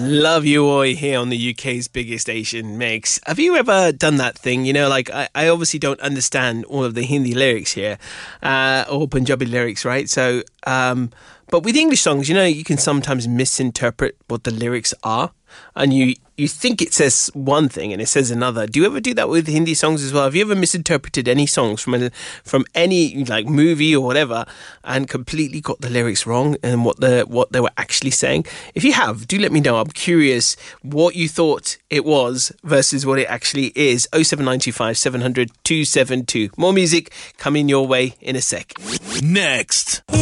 Love You Oi here on the UK's biggest Asian mix. Have you ever done that thing? You know, like I obviously don't understand all of the Hindi lyrics here, or Punjabi lyrics, right? So, but with English songs, you know, you can sometimes misinterpret what the lyrics are. And you think it says one thing and it says another. Do you ever do that with Hindi songs as well? Have you ever misinterpreted any songs from any like movie or whatever and completely got the lyrics wrong and what they were actually saying? If you have, do let me know. I'm curious what you thought it was versus what it actually is. 07925 700 272. More music coming your way in a sec. Next.